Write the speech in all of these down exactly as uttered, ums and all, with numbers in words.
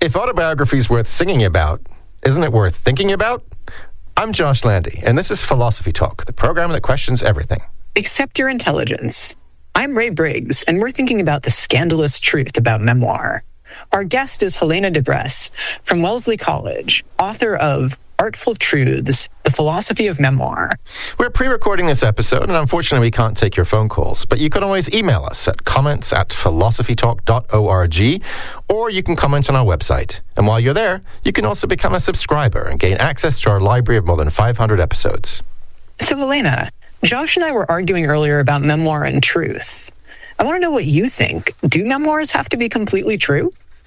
If autobiography is worth singing about, isn't it worth thinking about? I'm Josh Landy, and this is Philosophy Talk, the program that questions everything. Except your intelligence. I'm Ray Briggs, and we're thinking about the scandalous truth about memoir. Our guest is Helena DeBress from Wellesley College, author of Artful Truths, The Philosophy of Memoir. We're pre-recording this episode, and unfortunately we can't take your phone calls, but you can always email us at comments at philosophytalk dot org, or you can comment on our website. And while you're there, you can also become a subscriber and gain access to our library of more than five hundred episodes. So, Helena, Josh and I were arguing earlier about memoir and truth. I want to know what you think. Do memoirs have to be completely true?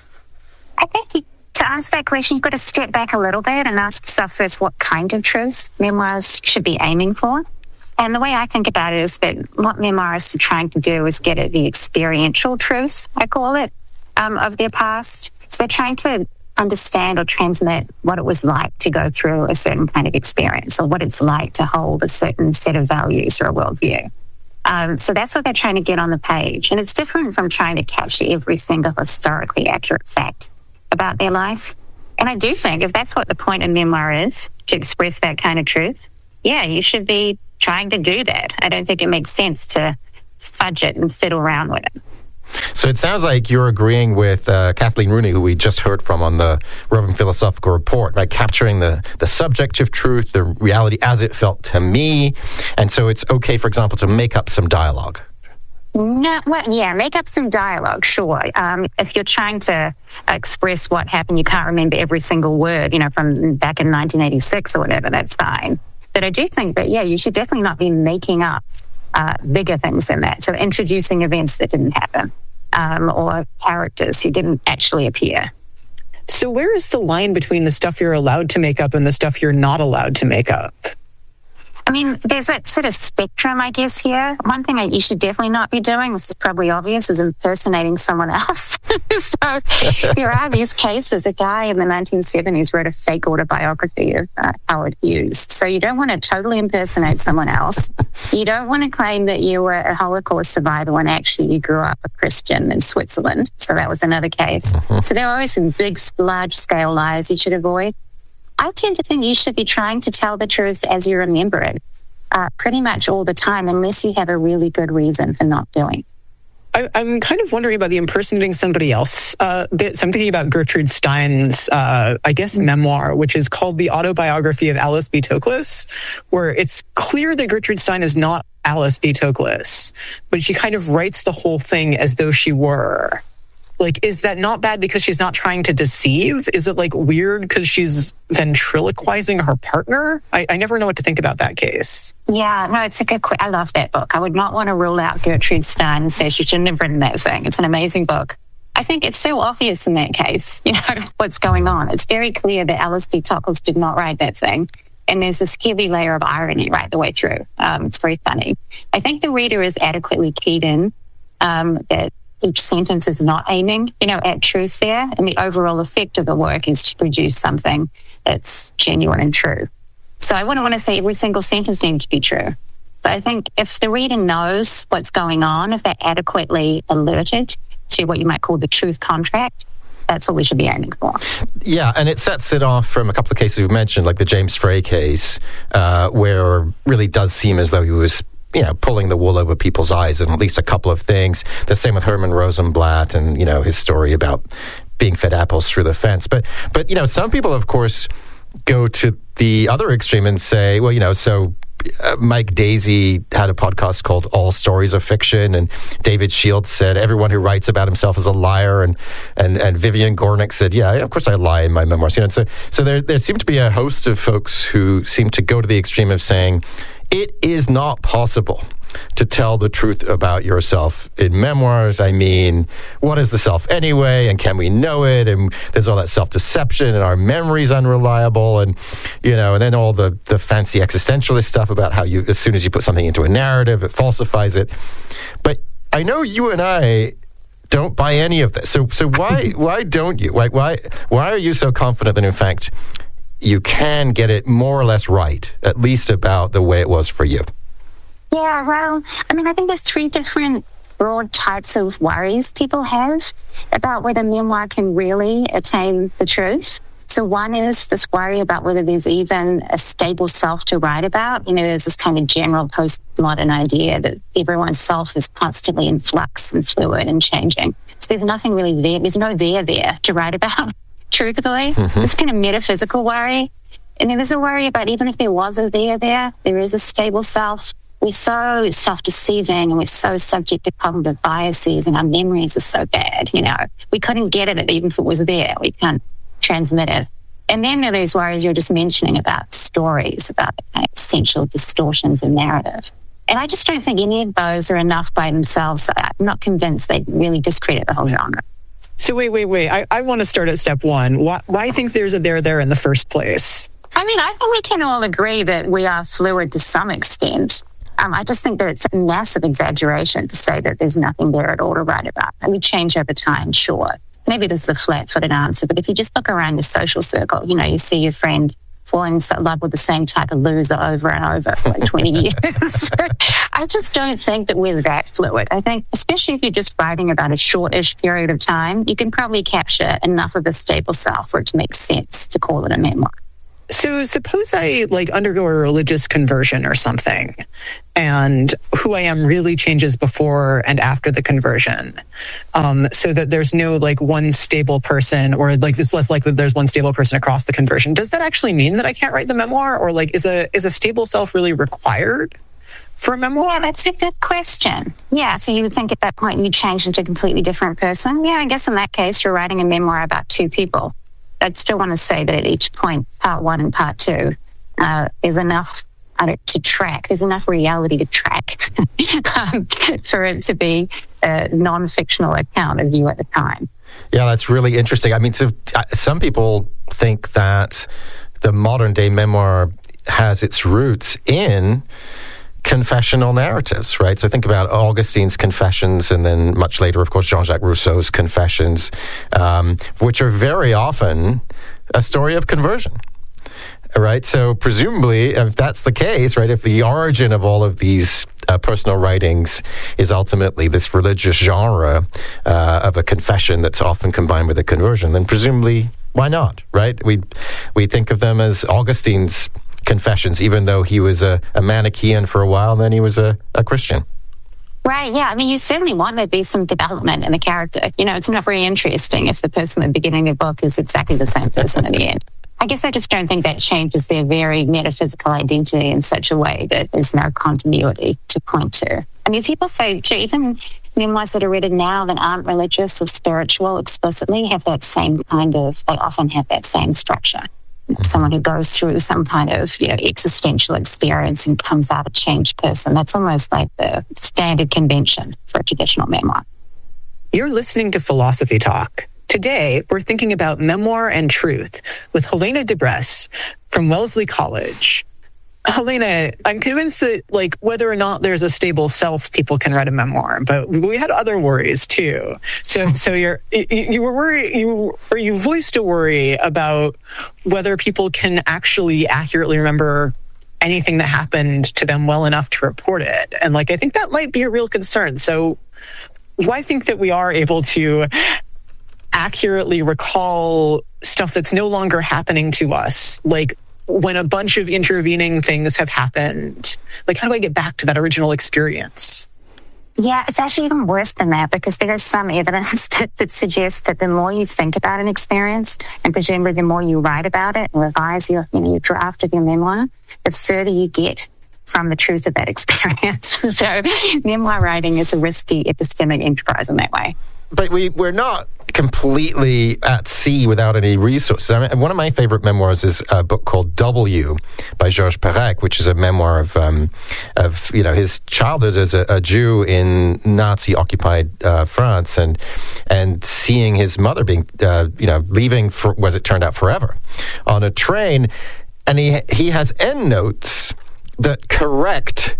I think you, to answer that question, you've got to step back a little bit and ask yourself first what kind of truths memoirs should be aiming for. And the way I think about it is that what memoirists are trying to do is get at the experiential truths, I call it, um, of their past. So they're trying to understand or transmit what it was like to go through a certain kind of experience, or what it's like to hold a certain set of values or a worldview. Um, so that's what they're trying to get on the page. And it's different from trying to capture every single historically accurate fact about their life. And I do think if that's what the point of memoir is, to express that kind of truth, yeah, you should be trying to do that. I don't think it makes sense to fudge it and fiddle around with it. So it sounds like you're agreeing with uh, Kathleen Rooney, who we just heard from on the Rovan Philosophical Report, right? Capturing the, the subjective truth, the reality as it felt to me. And so it's okay, for example, to make up some dialogue. No, well, yeah, make up some dialogue, sure. Um, if you're trying to express what happened, you can't remember every single word, you know, from back in nineteen eighty-six or whatever, that's fine. But I do think that, yeah, you should definitely not be making up uh, bigger things than that. So introducing events that didn't happen, um, or characters who didn't actually appear. So where is the line between the stuff you're allowed to make up and the stuff you're not allowed to make up? I mean, there's a sort of spectrum, I guess, here. One thing that you should definitely not be doing, this is probably obvious, is impersonating someone else. So there are these cases. A guy in the nineteen seventies wrote a fake autobiography of uh, Howard Hughes. So you don't want to totally impersonate someone else. You don't want to claim that you were a Holocaust survivor when actually you grew up a Christian in Switzerland. So that was another case. Mm-hmm. So there are always some big, large-scale lies you should avoid. I tend to think you should be trying to tell the truth as you remember it, uh, pretty much all the time, unless you have a really good reason for not doing. I, I'm kind of wondering about the impersonating somebody else uh, bit. So I'm thinking about Gertrude Stein's, uh, I guess, memoir, which is called The Autobiography of Alice B. Toklas, where it's clear that Gertrude Stein is not Alice B. Toklas, but she kind of writes the whole thing as though she were. Like, is that not bad because she's not trying to deceive? Is it, like, weird because she's ventriloquizing her partner? I, I never know what to think about that case. Yeah, no, it's a good qu- I love that book. I would not want to rule out Gertrude Stein and say she shouldn't have written that thing. It's an amazing book. I think it's so obvious in that case, you know, what's going on. It's very clear that Alice B. Toklas did not write that thing. And there's this heavy layer of irony right the way through. Um, it's very funny. I think the reader is adequately keyed in um, that each sentence is not aiming, you know, at truth there. And the overall effect of the work is to produce something that's genuine and true. So I wouldn't want to say every single sentence needs to be true. But I think if the reader knows what's going on, if they're adequately alerted to what you might call the truth contract, that's what we should be aiming for. Yeah, and it sets it off from a couple of cases we've mentioned, like the James Frey case, uh, where it really does seem as though he was, you know, pulling the wool over people's eyes in at least a couple of things. The same with Herman Rosenblatt and, you know, his story about being fed apples through the fence. But, but you know, some people, of course, go to the other extreme and say, well, you know, so uh, Mike Daisey had a podcast called All Stories of Fiction, and David Shields said everyone who writes about himself is a liar, and and, and Vivian Gornick said, yeah, of course I lie in my memoirs. You know, so, so there, there seem to be a host of folks who seem to go to the extreme of saying, it is not possible to tell the truth about yourself in memoirs. I mean, what is the self anyway? And can we know it? And there's all that self-deception, and our memory's unreliable. And, you know, and then all the, the fancy existentialist stuff about how you, as soon as you put something into a narrative, it falsifies it. But I know you and I don't buy any of this. So, so why, why don't you? Why, why, why are you so confident that, in fact, you can get it more or less right, at least about the way it was for you? Yeah, well, I mean, I think there's three different broad types of worries people have about whether memoir can really attain the truth. So one is this worry about whether there's even a stable self to write about. You know, there's this kind of general postmodern idea that everyone's self is constantly in flux and fluid and changing. So there's nothing really there. There's no there there to write about, truthfully. Mm-hmm. This kind of metaphysical worry. And then there's a worry about even if there was a there there, there is a stable self. We're so self-deceiving and we're so subject to cognitive biases and our memories are so bad, you know. We couldn't get at it even if it was there. We can't transmit it. And then there are those worries you're just mentioning about stories, about the kind of essential distortions of narrative. And I just don't think any of those are enough by themselves. I'm not convinced they really discredit the whole genre. So wait, wait, wait. I, I want to start at step one. Why, why think there's a there there in the first place? I mean, I think we can all agree that we are fluid to some extent. Um, I just think that it's a massive exaggeration to say that there's nothing there at all to write about. And we change over time, sure. Maybe this is a flat-footed answer, but if you just look around your social circle, you know, you see your friend fall in love with the same type of loser over and over for like twenty years. I just don't think that we're that fluid. I think, especially if you're just writing about a shortish period of time, you can probably capture enough of a stable self for it to make sense to call it a memoir. So suppose I like undergo a religious conversion or something, and who I am really changes before and after the conversion, um, so that there's no like one stable person, or like it's less likely that there's one stable person across the conversion. Does that actually mean that I can't write the memoir, or like is a is a stable self really required for a memoir? Yeah, that's a good question. Yeah, so you would think at that point you change into a completely different person. Yeah, I guess in that case you're writing a memoir about two people. I'd still want to say that at each point, part one and part two, uh, is enough uh, to track. There's enough reality to track um, for it to be a non-fictional account of you at the time. Yeah, that's really interesting. I mean, so, uh, some people think that the modern-day memoir has its roots in confessional narratives, right? So think about Augustine's Confessions, and then much later, of course, Jean-Jacques Rousseau's Confessions, um, which are very often a story of conversion, right? So presumably, if that's the case, right, if the origin of all of these uh, personal writings is ultimately this religious genre uh, of a confession that's often combined with a conversion, then presumably, why not, right? We we think of them as Augustine's Confessions, even though he was a, a Manichaean for a while, and then he was a, a Christian. Right, yeah. I mean, you certainly want there to be some development in the character. You know, it's not very interesting if the person at the beginning of the book is exactly the same person at the end. I guess I just don't think that changes their very metaphysical identity in such a way that there's no continuity to point to. I mean, people say, even memoirs that are written now that aren't religious or spiritual explicitly have that same kind of, they often have that same structure. Someone who goes through some kind of, you know, existential experience and comes out a changed person. That's almost like the standard convention for a traditional memoir. You're listening to Philosophy Talk. Today, we're thinking about memoir and truth with Helena DeBress from Wellesley College. Helena, I'm convinced that, like, whether or not there's a stable self, people can write a memoir, but we had other worries too. So, so you're you, you were worried, you or you voiced a worry about whether people can actually accurately remember anything that happened to them well enough to report it, and like I think that might be a real concern. So, why think that we are able to accurately recall stuff that's no longer happening to us, like when a bunch of intervening things have happened? Like, how do I get back to that original experience? Yeah, it's actually even worse than that, because there is some evidence that, that suggests that the more you think about an experience, and presumably the more you write about it and revise your, you know, your draft of your memoir, the further you get from the truth of that experience. So memoir writing is a risky epistemic enterprise in that way. But we, we're not completely at sea without any resources. I mean, one of my favorite memoirs is a book called W by Georges Perec, which is a memoir of, um, of you know, his childhood as a, a Jew in Nazi-occupied uh, France, and and seeing his mother being, uh, you know, leaving for, as it turned out, forever on a train. And he he has endnotes that correct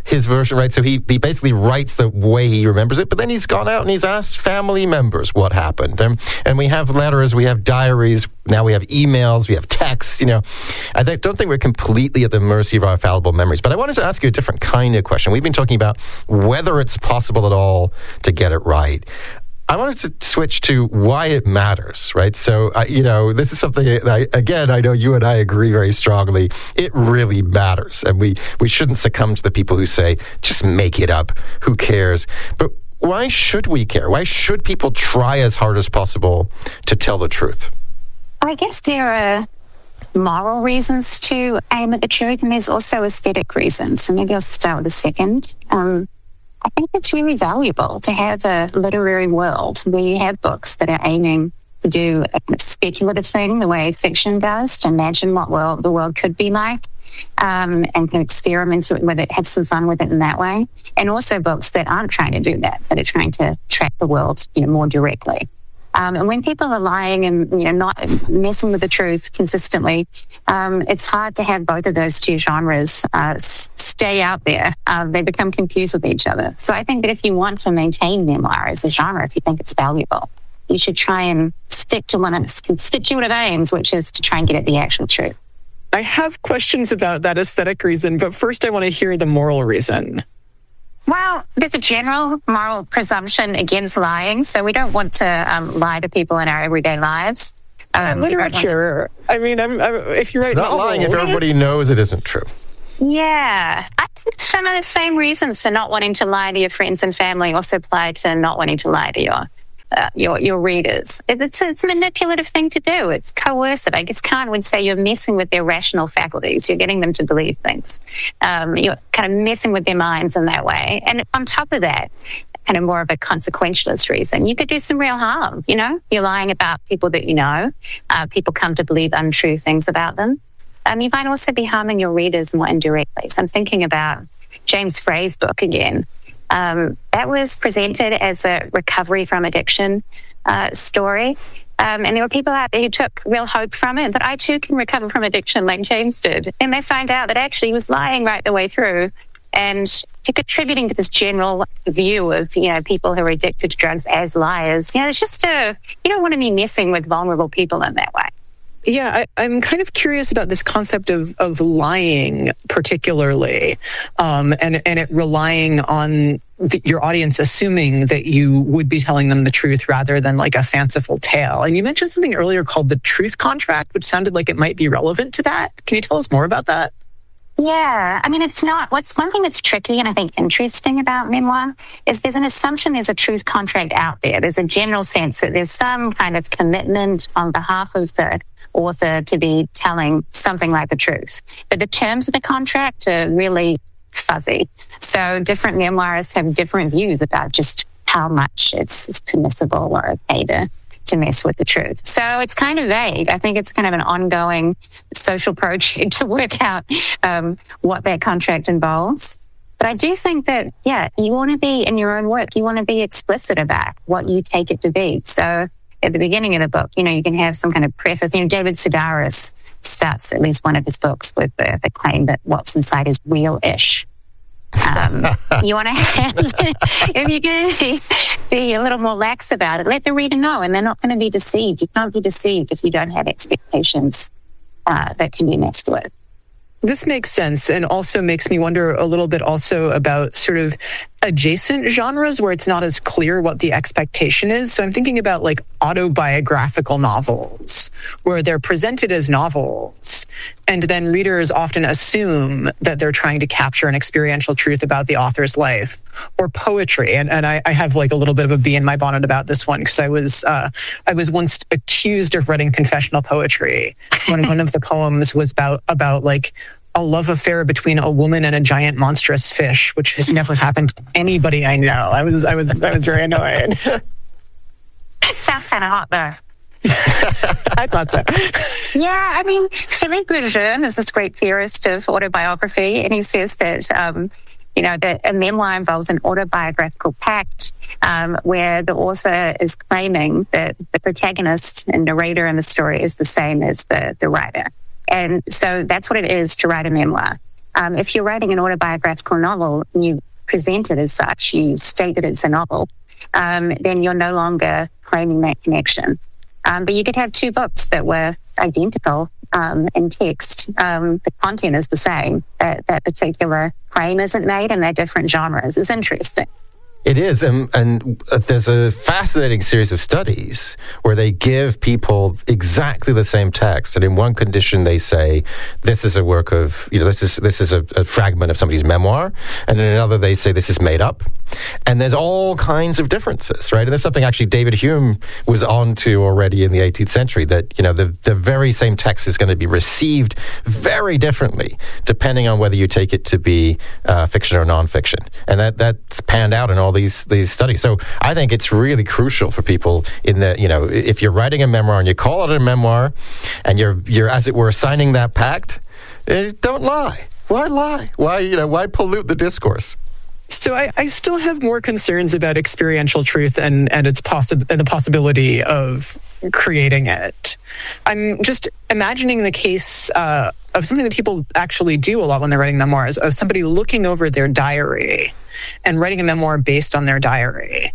his version, right? So he, he basically writes the way he remembers it, but then he's gone out and he's asked family members what happened. And, and we have letters, we have diaries, now we have emails, we have texts, you know. I th- don't think we're completely at the mercy of our fallible memories. But I wanted to ask you a different kind of question. We've been talking about whether it's possible at all to get it right. I wanted to switch to why it matters, right? So, uh, you know, this is something, that I, again, I know you and I agree very strongly. It really matters. And we, we shouldn't succumb to the people who say, just make it up. Who cares? But why should we care? Why should people try as hard as possible to tell the truth? I guess there are moral reasons to aim at the truth, and there's also aesthetic reasons. So maybe I'll start with the second. Um, I think it's really valuable to have a literary world where you have books that are aiming to do a speculative thing the way fiction does, to imagine what world the world could be like, um, and can experiment with it, have some fun with it in that way. And also books that aren't trying to do that, that are trying to track the world, you know, more directly. Um, and when people are lying and, you know, not messing with the truth consistently, um, it's hard to have both of those two genres uh, s- stay out there. Uh, they become confused with each other. So I think that if you want to maintain memoir as a genre, if you think it's valuable, you should try and stick to one of its constituent aims, which is to try and get at the actual truth. I have questions about that aesthetic reason, but first I want to hear the moral reason. Well, there's a general moral presumption against lying, so we don't want to um, lie to people in our everyday lives. Um, literature. To... I mean, I'm, I'm, if you write it's not novels, lying if everybody knows it isn't true. Yeah. I think some of the same reasons for not wanting to lie to your friends and family also apply to not wanting to lie to your uh, your your readers. It's a, it's a manipulative thing to do. It's coercive. I guess Kant would say you're messing with their rational faculties. You're getting them to believe things. Um, you're kind of messing with their minds in that way. And on top of that, kind of more of a consequentialist reason, you could do some real harm, you know? You're lying about people that you know. Uh, people come to believe untrue things about them. Um, you might also be harming your readers more indirectly. So I'm thinking about James Frey's book again. Um, that was presented as a recovery from addiction uh, story. Um, and there were people out there who took real hope from it, that I too can recover from addiction like James did. And they find out that actually he was lying right the way through and to contributing to this general view of, you know, people who are addicted to drugs as liars. You know, it's just a, you don't want to be messing with vulnerable people in that way. Yeah, I, I'm kind of curious about this concept of of lying, particularly, um, and and it relying on the, your audience assuming that you would be telling them the truth rather than like a fanciful tale. And you mentioned something earlier called the truth contract, which sounded like it might be relevant to that. Can you tell us more about that? Yeah, I mean, it's not, what's one thing that's tricky and I think interesting about memoir is there's an assumption there's a truth contract out there. There's a general sense that there's some kind of commitment on behalf of the author to be telling something like the truth. But the terms of the contract are really fuzzy. So different memoirists have different views about just how much it's, it's permissible or okay to to mess with the truth. So it's kind of vague. I think it's kind of an ongoing social project to work out um, what that contract involves. But I do think that, yeah, you want to be in your own work, you want to be explicit about what you take it to be. So at the beginning of the book, you know, you can have some kind of preface. You know, David Sedaris starts at least one of his books with the, the claim that what's inside is real-ish. Um, you want to have, if you're going to be, be a little more lax about it, let the reader know, and they're not going to be deceived. You can't be deceived if you don't have expectations uh, that can be messed with. This makes sense, and also makes me wonder a little bit also about sort of adjacent genres where it's not as clear what the expectation is. So I'm thinking about like autobiographical novels where they're presented as novels, and then readers often assume that they're trying to capture an experiential truth about the author's life, or poetry. And, and I, I have like a little bit of a bee in my bonnet about this one because I was uh, I was once accused of writing confessional poetry when one of the poems was about about like a love affair between a woman and a giant monstrous fish, which has never happened to anybody I know. I was I was I was very annoyed. Sounds kind of hot there. I thought so. Yeah, I mean, Philippe Lejeune is this great theorist of autobiography, and he says that, um, you know, that a memoir involves an autobiographical pact um, where the author is claiming that the protagonist and narrator in the story is the same as the, the writer. And so that's what it is to write a memoir. Um, if you're writing an autobiographical novel and you present it as such, you state that it's a novel, um, then you're no longer claiming that connection. Um, but you could have two books that were identical um, in text. Um, the content is the same. That, that particular claim isn't made, and they're different genres. It's interesting. It is, and, and there's a fascinating series of studies where they give people exactly the same text, and in one condition they say this is a work of, you know, this is this is a, a fragment of somebody's memoir, and in another they say this is made up, and there's all kinds of differences, right? And there's something actually David Hume was onto already in the eighteenth century, that, you know, the the very same text is going to be received very differently depending on whether you take it to be uh, fiction or nonfiction, and that that's panned out in all these these studies. So I think it's really crucial for people in the, you know, if you're writing a memoir and you call it a memoir and you're you're as it were signing that pact, eh, don't lie. Why lie? Why, you know, why pollute the discourse? So I, I still have more concerns about experiential truth and, and its possi- and the possibility of creating it. I'm just imagining the case uh, of something that people actually do a lot when they're writing memoirs, of somebody looking over their diary and writing a memoir based on their diary.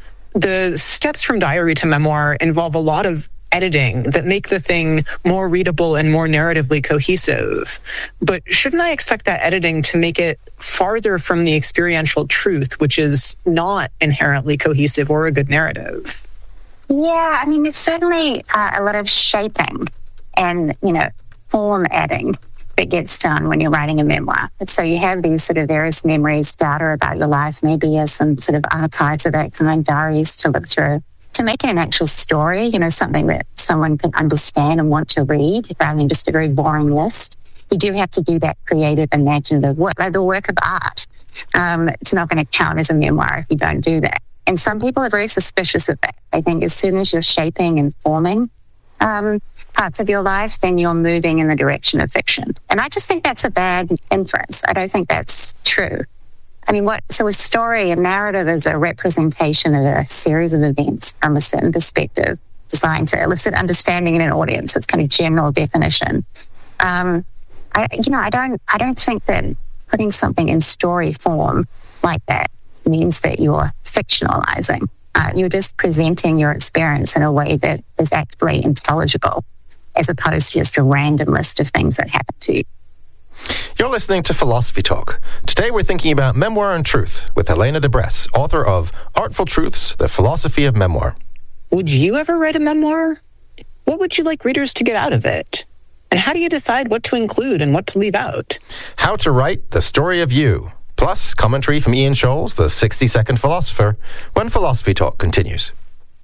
The steps from diary to memoir involve a lot of editing that make the thing more readable and more narratively cohesive. But shouldn't I expect that editing to make it farther from the experiential truth, which is not inherently cohesive or a good narrative? Yeah, I mean, there's certainly uh, a lot of shaping and, you know, form adding that gets done when you're writing a memoir. So you have these sort of various memories, data about your life, maybe as some sort of archives of that kind, diaries to look through, to make it an actual story, you know, something that someone can understand and want to read rather than just a very boring list. You do have to do that creative, imaginative work, like the work of art. Um, it's not going to count as a memoir if you don't do that. And some people are very suspicious of that. I think as soon as you're shaping and forming um, parts of your life, then you're moving in the direction of fiction. And I just think that's a bad inference. I don't think that's true. I mean, what, so a story, a narrative is a representation of a series of events from a certain perspective, designed to elicit understanding in an audience. It's kind of general definition. Um, I, you know, I don't, I don't think that putting something in story form like that means that you're fictionalizing. Uh, you're just presenting your experience in a way that is actually intelligible, as opposed to just a random list of things that happen to you. You're listening to Philosophy Talk. Today we're thinking about memoir and truth with Helena de Bresse, author of Artful Truths, The Philosophy of Memoir. Would you ever write a memoir? What would you like readers to get out of it? And how do you decide what to include and what to leave out? How to write the story of you. Plus, commentary from Ian Scholes, the sixty-second philosopher, when Philosophy Talk continues.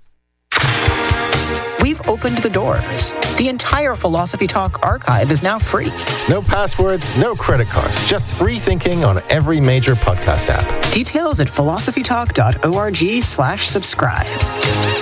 We've opened the doors. The entire Philosophy Talk archive is now free. No passwords, no credit cards, just free thinking on every major podcast app. Details at philosophytalk dot org slash subscribe.